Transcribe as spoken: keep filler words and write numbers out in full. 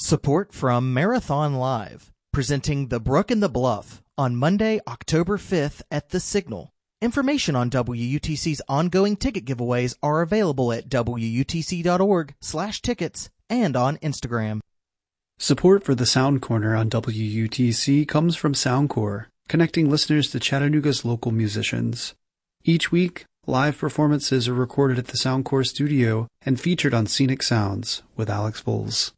Support from Marathon Live, presenting The Brook and the Bluff on Monday, October fifth at The Signal. Information on W U T C's ongoing ticket giveaways are available at W U T C dot org slash tickets and on Instagram. Support for the Sound Corner on W U T C comes from Soundcore, connecting listeners to Chattanooga's local musicians. Each week, live performances are recorded at the Soundcore studio and featured on Scenic Sounds with Alex Voles.